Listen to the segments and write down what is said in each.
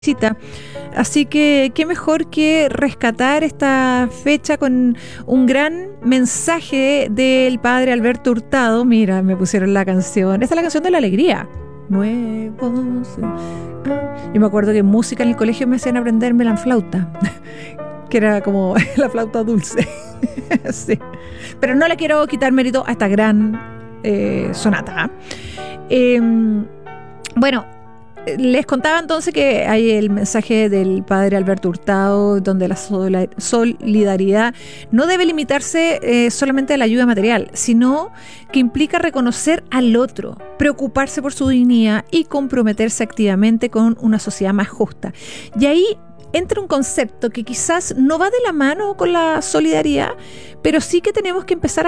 cita. Así que qué mejor que rescatar esta fecha con un gran mensaje del padre Alberto Hurtado. Mira, me pusieron la canción. Esta es la canción de la alegría. Nuevos. Yo me acuerdo que en música en el colegio me hacían aprenderme la flauta, que era como la flauta dulce. Sí. Pero no le quiero quitar mérito a esta gran sonata. Bueno, les contaba entonces que hay el mensaje del padre Alberto Hurtado, donde la solidaridad no debe limitarse solamente a la ayuda material, sino que implica reconocer al otro, preocuparse por su dignidad y comprometerse activamente con una sociedad más justa. Y ahí entra un concepto que quizás no va de la mano con la solidaridad, pero sí que tenemos que empezar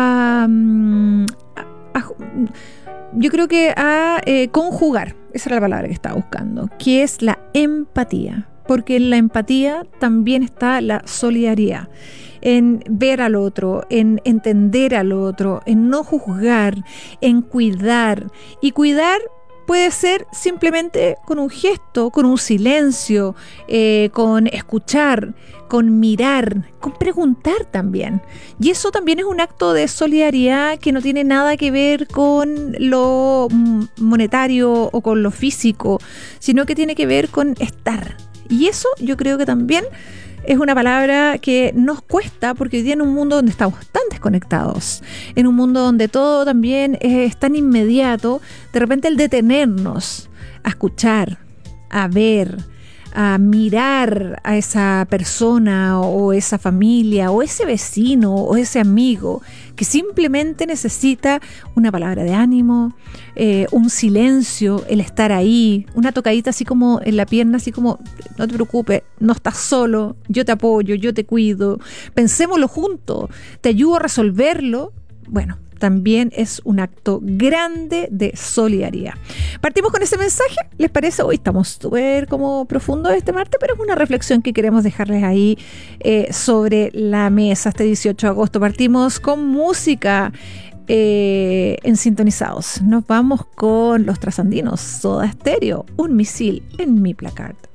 yo creo que a conjugar, esa era la palabra que estaba buscando, que es la empatía, porque en la empatía también está la solidaridad, en ver al otro, en entender al otro, en no juzgar, en cuidar, y cuidar puede ser simplemente con un gesto, con un silencio, con escuchar, con mirar, con preguntar también. Y eso también es un acto de solidaridad que no tiene nada que ver con lo monetario o con lo físico, sino que tiene que ver con estar. Y eso yo creo que también es una palabra que nos cuesta, porque hoy día en un mundo donde estamos tan desconectados, en un mundo donde todo también es tan inmediato, de repente el detenernos a escuchar, a ver, a mirar a esa persona o esa familia o ese vecino o ese amigo que simplemente necesita una palabra de ánimo, un silencio, el estar ahí, una tocadita así como en la pierna, así como no te preocupes, no estás solo, yo te apoyo, yo te cuido, pensémoslo juntos, te ayudo a resolverlo. Bueno, también es un acto grande de solidaridad. Partimos con ese mensaje, ¿les parece? Hoy estamos súper como profundos este martes, pero es una reflexión que queremos dejarles ahí sobre la mesa este 18 de agosto. Partimos con música en Sintonizados. Nos vamos con los Trasandinos, Soda Stereo, Un misil en mi placard.